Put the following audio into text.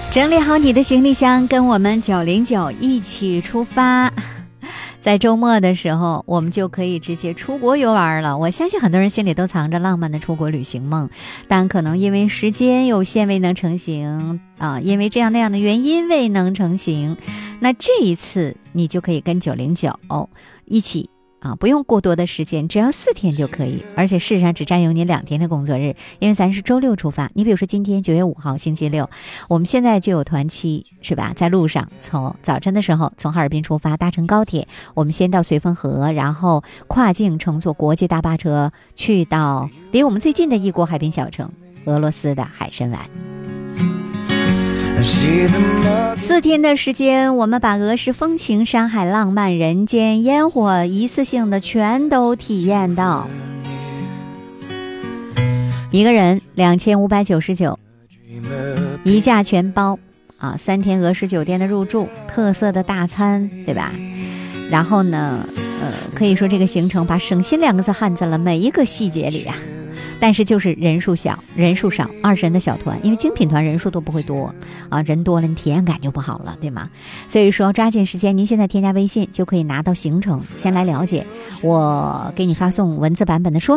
整理好你的行李箱，跟我们909一起出发。在周末的时候，我们就可以直接出国游玩了。我相信很多人心里都藏着浪漫的出国旅行梦，但可能因为时间有限未能成行因为这样那样的原因未能成行。那这一次你就可以跟909一起不用过多的时间，只要4天就可以，而且事实上只占用你2天的工作日，因为咱是周六出发。你比如说今天9月5号星期六，我们现在就有团期，是吧？在路上，从早晨的时候从哈尔滨出发，搭乘高铁，我们先到绥芬河，然后跨境乘坐国际大巴车去到离我们最近的异国海滨小城俄罗斯的海参崴。4天的时间，我们把俄式风情、山海浪漫、人间烟火一次性的全都体验到。一个人2599，一价全包3天俄式酒店的入住，特色的大餐，对吧？然后呢可以说这个行程把省心2个字焊在了每一个细节里但是就是人数少，20人的小团，因为精品团人数都不会多人多了你体验感就不好了，对吗？所以说抓紧时间，您现在添加微信就可以拿到行程，先来了解，我给你发送文字版本的说明。